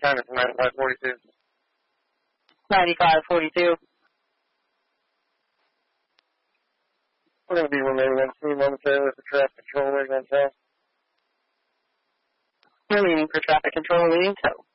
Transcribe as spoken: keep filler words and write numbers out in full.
China from ninety-five forty-two. ninety-five forty-two. We're going to be remaining on scene momentarily for traffic control waiting on tow. We're leaving for traffic control, leading tow.